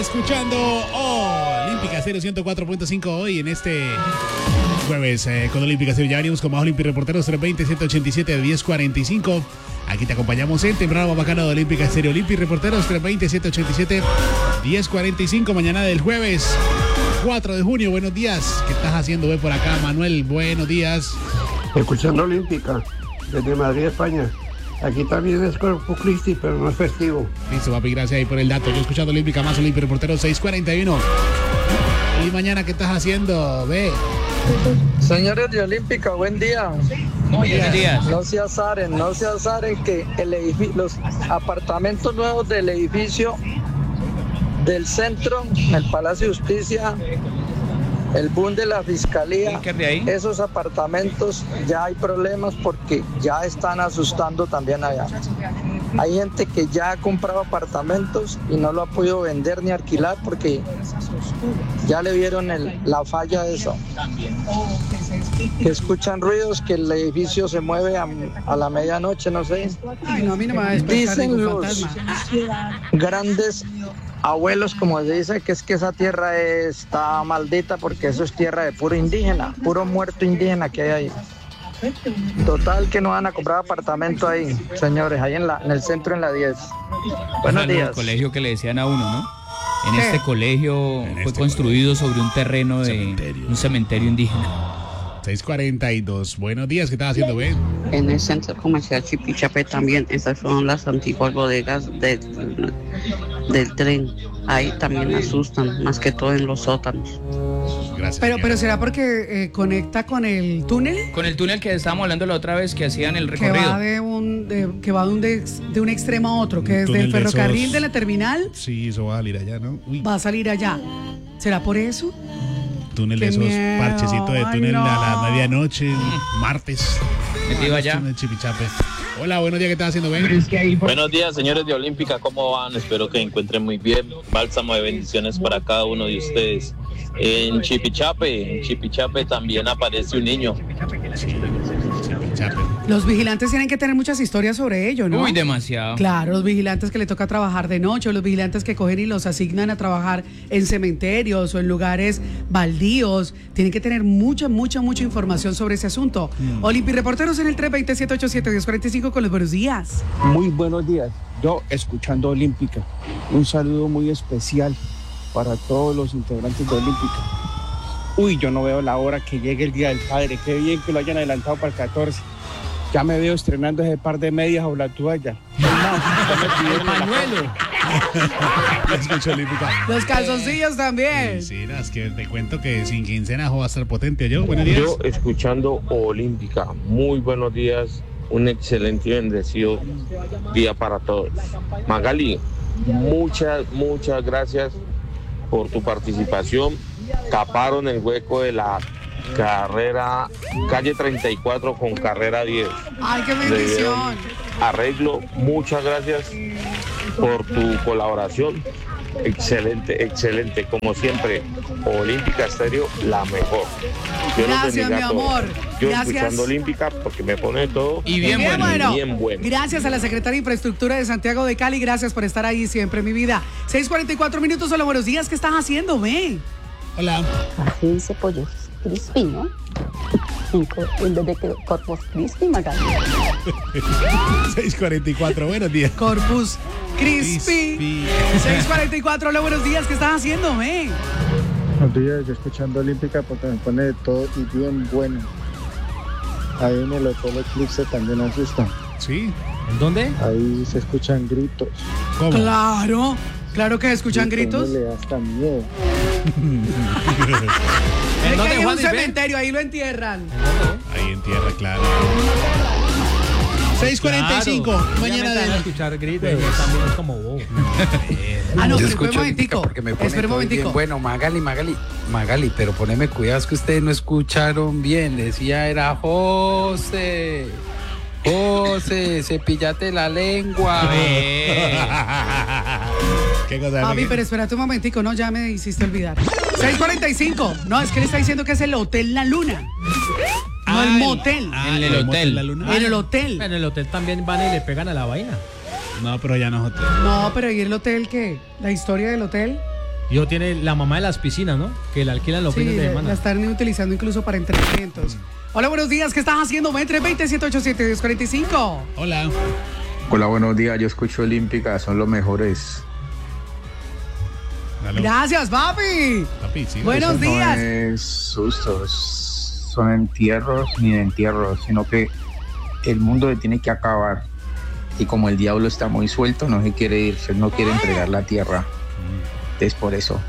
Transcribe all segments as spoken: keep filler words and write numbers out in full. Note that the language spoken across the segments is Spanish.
escuchando oh, Olímpica Estéreo ciento cuatro punto cinco hoy en este jueves eh, con Olímpica Estéreo. Ya venimos con más Olímpica Reporteros tres veinte, ciento ochenta y siete, diez cuarenta y cinco. Aquí te acompañamos en temprano bacano de Olímpica Estéreo. Olímpica Reporteros tres veinte, ciento ochenta y siete, diez cuarenta y cinco. Mañana del jueves cuatro de junio. Buenos días. ¿Qué estás haciendo hoy por acá, Manuel? Buenos días. Escuchando Olímpica desde Madrid, España. Aquí también es Corpus Christi, pero no es festivo. Listo, papi, gracias ahí por el dato. Yo escuchando Olímpica más Olímpica Reportero seis cuarenta y uno. Y mañana, ¿qué estás haciendo? Ve. Señores de Olímpica, buen día. Buenos días. No se azaren, no se azaren que el edificio, los apartamentos nuevos del edificio del centro, el Palacio de Justicia, el boom de la fiscalía, esos apartamentos ya hay problemas porque ya están asustando también allá. Hay gente que ya ha comprado apartamentos y no lo ha podido vender ni alquilar porque ya le vieron el, la falla de eso. Que escuchan ruidos, que el edificio se mueve a, a la medianoche, no sé. Ay, no, a mí no me va a despertar Dicen ningún los fantasma. grandes abuelos, como se dice, que es que esa tierra está maldita porque eso es tierra de puro indígena, puro muerto indígena que hay ahí. Total que no van a comprar apartamento ahí, señores, ahí en la en el centro, en la diez. Buenos en días. el colegio que le decían a uno, ¿no? En ¿Qué? este colegio En fue este construido sobre un terreno de Cementerio. un cementerio indígena. seis cuarenta y dos. Buenos días, ¿qué estás haciendo, ve? En el centro comercial Chipichape también, esas son las antiguas bodegas de, del tren. Ahí también asustan, más que todo en los sótanos. Gracias. Pero, señora. pero será porque eh, conecta con el túnel Con el túnel que estábamos hablando la otra vez que hacían el que recorrido. va de un de, que va de un, de, de un extremo a otro, que Un desde túnel el de ferrocarril esos- de la terminal Sí, eso va a salir allá, ¿no? Uy, va a salir allá. ¿Será por eso? túnel de qué esos miedo. parchecitos de Ay, túnel no. a la medianoche, martes. Metido Ah, allá. túnel Chipichape. Hola, buenos días, ¿qué estás haciendo, ve? Buenos días, señores de Olímpica, ¿cómo van? Espero que encuentren muy bien. Bálsamo de bendiciones para cada uno de ustedes. En Chipichape, en Chipichape también aparece un niño. Chipichape. Los vigilantes tienen que tener muchas historias sobre ello, ¿no? Uy, demasiado. Claro, los vigilantes que le toca trabajar de noche, o los vigilantes que cogen y los asignan a trabajar en cementerios o en lugares baldíos, tienen que tener mucha, mucha, mucha información sobre ese asunto. Mm. Olimpi Reporteros en el tres veinte, siete ochenta y siete, diez cuarenta y cinco con los buenos días. Muy buenos días. Yo escuchando Olímpica. Un saludo muy especial para todos los integrantes de Olímpica. Uy, yo no veo la hora que llegue el Día del Padre. Qué bien que lo hayan adelantado para el catorce. Ya me veo estrenando ese par de medias o la toalla. El pañuelo. Ya escucho Olímpica. Los calzoncillos también. Sí, sí, es que te cuento que sin quincena va a estar potente. Yo, buenos días. Yo escuchando Olímpica. Muy buenos días. Un excelente y bendecido día para todos. Magali, muchas, muchas gracias por tu participación. Taparon el hueco de la carrera calle treinta y cuatro con carrera diez. Ay, qué Le dieron bendición. arreglo. Muchas gracias por tu colaboración. Excelente, excelente. Como siempre, Olímpica Estéreo, la mejor. Dios los Gracias, bendiga mi a todos. amor. Yo Gracias. escuchando Olímpica porque me pone todo Y bien, Bien bueno. bueno. bien bueno. Gracias a la Secretaria de Infraestructura de Santiago de Cali. Gracias por estar ahí siempre, mi vida. seis cuarenta y cuatro minutos. Hola, buenos días. ¿Qué estás haciendo? Ven. Hola. Así dice pollo crispy, ¿no? En, co- en vez de que Corpus Christi, Magali. seis cuarenta y cuatro, buenos días. Corpus Crispy. Crispy. seis cuarenta y cuatro. Hola, buenos días. ¿Qué estás haciendo? Ven. Buenos días, yo escuchando Olímpica porque me pone de todo y bien bueno. Ahí en el Hotel Eclipse también asustan. ¿Sí? ¿En dónde? Ahí se escuchan gritos. ¿Cómo? Claro. Claro que escuchan Sí, gritos. uno le da hasta miedo. Es que dónde, hay un Juan, y ve? cementerio, ahí lo entierran. Ahí en tierra, claro. seis cuarenta y cinco, mañana de escuchar gritos, también es como bobo. Ah, no, pero espera Yo un escucho momentico. porque me pone Espera un todo bien. momentico. Bueno, Magali, Magali, Magali, pero poneme cuidado, es que ustedes no escucharon bien. Decía era José. José, cepillate la lengua. ¿Qué cosa? Papi, pero espérate un momentico, no, ya me hiciste olvidar. seis cuarenta y cinco. No, es que le está diciendo que es el Hotel La Luna. No Ah, el el- motel. ah, En el hotel. La Luna. En el hotel. En el hotel también van y le pegan a la vaina. No, pero ya no es hotel. No, pero ¿y el hotel qué? ¿La historia del hotel? Y yo tiene la mamá de las piscinas, ¿no? Que la alquilan los Sí, fines de la semana. están utilizando incluso para entrenamientos. Hola, buenos días. ¿Qué estás haciendo? Entre veinte, siete ocho siete, diez cuarenta y cinco. Hola. Hola, buenos días. Yo escucho Olímpica, son los mejores. Gracias, papi. Papi, sí. Buenos Eso días. No es sustos, son entierros ni entierros, sino que el mundo le tiene que acabar. Y como el diablo está muy suelto, no se quiere ir, no quiere entregar la tierra. Es por eso.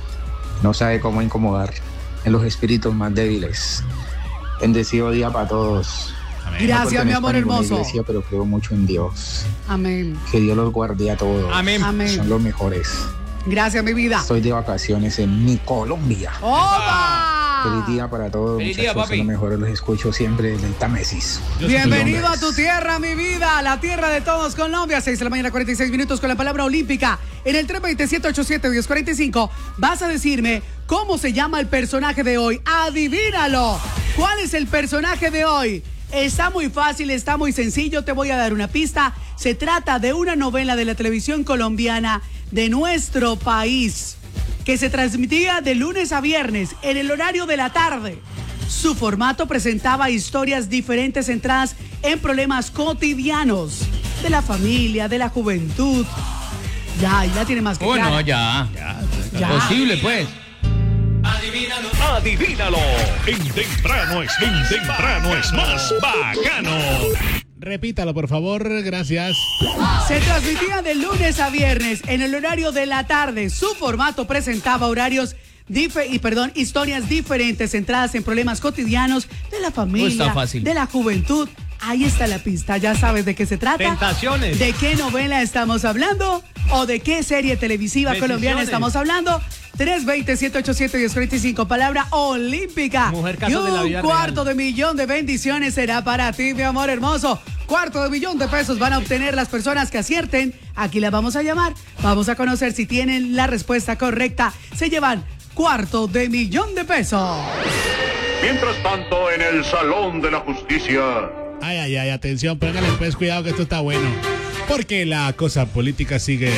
No sabe cómo incomodar en los espíritus más débiles. Bendecido día para todos. Amén. Gracias, mi amor No pertenezco a ninguna hermoso. iglesia, pero creo mucho en Dios. Amén. Que Dios los guarde a todos. Amén. Amén. Son los mejores. Gracias, mi vida. Estoy de vacaciones en mi Colombia. ¡Opa! Feliz día para todos, Feliz muchachos. día, papi. Son los mejores, los escucho siempre desde el Támesis. Bienvenido a tu tierra, mi vida, la tierra de todos, Colombia. seis de la mañana, cuarenta y seis minutos con la palabra olímpica. En el tres dos siete ocho siete, diez cuarenta y cinco vas a decirme cómo se llama el personaje de hoy. ¡Adivínalo! ¿Cuál es el personaje de hoy? Está muy fácil, está muy sencillo. Te voy a dar una pista. Se trata de una novela de la televisión colombiana de nuestro país que se transmitía de lunes a viernes en el horario de la tarde. Su formato presentaba historias diferentes centradas en problemas cotidianos de la familia, de la juventud. Ya, ya tiene más que Bueno, clara. ya. Ya. Posible, pues. Adivínalo. Adivínalo. En temprano es, en temprano es más bacano. Repítalo, por favor. Gracias. Se transmitía de lunes a viernes en el horario de la tarde. Su formato presentaba horarios dife- y perdón, historias diferentes centradas en problemas cotidianos de la familia, Está fácil. de la juventud. Ahí está la pista. Ya sabes de qué se trata. Tentaciones. ¿De qué novela estamos hablando? ¿O de qué serie televisiva Decisiones. colombiana estamos hablando? tres dos cero, siete ocho siete, diez cuarenta y cinco. Palabra olímpica. Mujer caso y de la un vida cuarto real. de millón de bendiciones será para ti, mi amor hermoso. Cuarto de millón de pesos van a obtener las personas que acierten. Aquí las vamos a llamar. Vamos a conocer si tienen la respuesta correcta. Se llevan cuarto de millón de pesos. Mientras tanto, en el Salón de la Justicia. Ay, ay, ay, atención, póngale pues cuidado que esto está bueno. Porque la cosa política sigue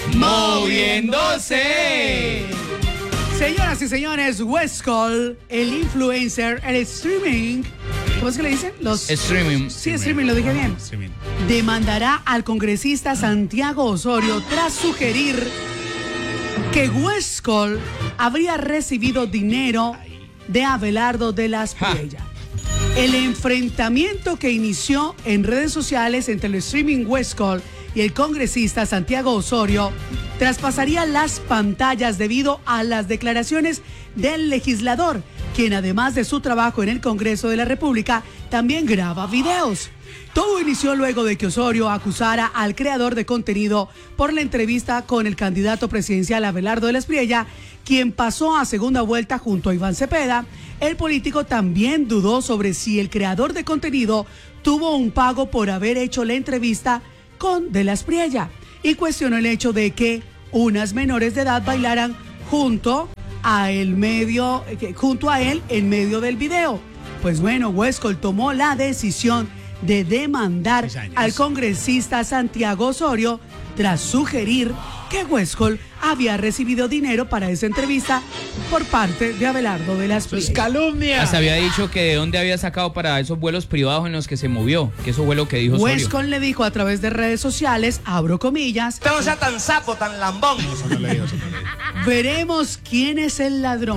Moviéndose. Señoras y señores, Westcol, el influencer, el streaming, ¿cómo es que le dicen? Los Streaming. Sí, streaming, lo dije bien. Streaming. Demandará al congresista Santiago Osorio tras sugerir que Westcol habría recibido dinero de Abelardo de las Priella. El enfrentamiento que inició en redes sociales entre el streaming Westcol y el congresista Santiago Osorio traspasaría las pantallas debido a las declaraciones del legislador, quien además de su trabajo en el Congreso de la República, también graba videos. Todo inició luego de que Osorio acusara al creador de contenido por la entrevista con el candidato presidencial Abelardo de las Priella, quien pasó a segunda vuelta junto a Iván Cepeda. El político también dudó sobre si el creador de contenido tuvo un pago por haber hecho la entrevista con De las Priella y cuestionó el hecho de que unas menores de edad bailaran junto a, el medio, eh, junto a él en medio del video. Pues bueno, Westcol tomó la decisión de demandar al congresista Santiago Osorio tras sugerir que Westcol había recibido dinero para esa entrevista por parte de Abelardo de las Priella. calumnia. Hasta había dicho que de dónde había sacado para esos vuelos privados en los que se movió, que eso fue lo que dijo Osorio. Westcol le dijo a través de redes sociales, abro comillas, Usted no sea tan sapo, tan lambón. veremos quién es el ladrón.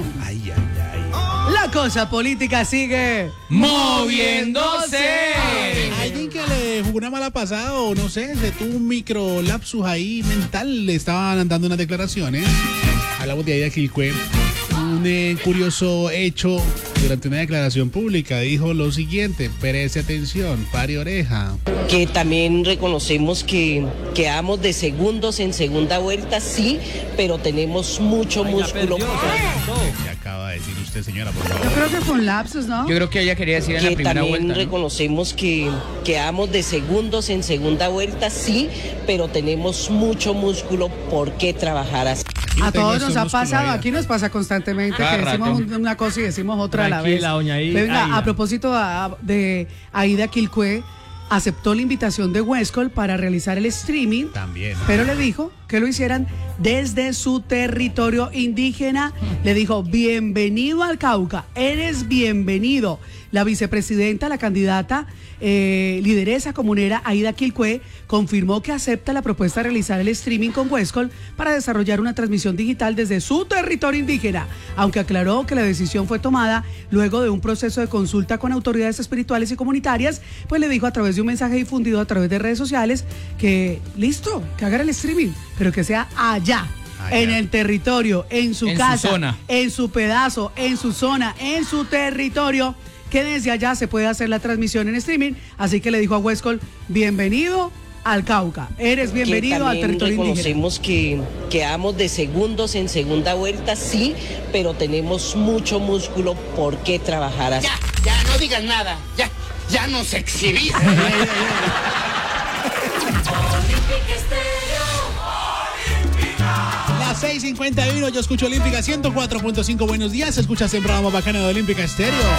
La cosa política sigue moviéndose. Alguien que le jugó una mala pasada o no sé, se tuvo un micro lapsus ahí mental, le estaban dando unas declaraciones. Hablamos de Aida Quilcue. Un eh, curioso hecho durante una declaración pública dijo lo siguiente: preste atención, pare oreja. Que también reconocemos que quedamos de segundos en segunda vuelta, sí, pero tenemos mucho músculo. ¿Qué acaba de decir usted, señora, por favor? Yo creo que fue un lapsus, ¿no? Yo creo que ella quería decir en la Que primera también vuelta, ¿no? reconocemos que quedamos de segundos en segunda vuelta, sí, pero tenemos mucho músculo por qué trabajar así. A todos nos ha pasado, aquí nos pasa constantemente Cada que decimos rato. un- una cosa y decimos otra a la vez. Tranquila, doña Aida. Venga, Aida. a propósito a- de Aida Quilcue, aceptó la invitación de Westcol para realizar el streaming, También. pero le dijo que lo hicieran desde su territorio indígena. Le dijo, bienvenido al Cauca, eres bienvenido. La vicepresidenta, la candidata eh, lideresa comunera Aida Quilcue, confirmó que acepta la propuesta de realizar el streaming con Huescol para desarrollar una transmisión digital desde su territorio indígena, aunque aclaró que la decisión fue tomada luego de un proceso de consulta con autoridades espirituales y comunitarias, pues le dijo a través de un mensaje difundido a través de redes sociales que listo, que hagan el streaming, pero que sea allá. Allá. En el territorio, en su en casa, su zona. en su pedazo, en su zona, en su territorio, que desde allá se puede hacer la transmisión en streaming. Así que le dijo a Huescol, bienvenido al Cauca, eres bienvenido al territorio indígena. Reconocemos que quedamos de segundos en segunda vuelta, sí, pero tenemos mucho músculo por qué trabajar así. Ya, ya, no digas nada, ya, ya nos exhibiste. Las seis cincuenta y uno, yo escucho Olímpica ciento cuatro punto cinco. Buenos días, escuchas el programa bacano de Olímpica Estéreo.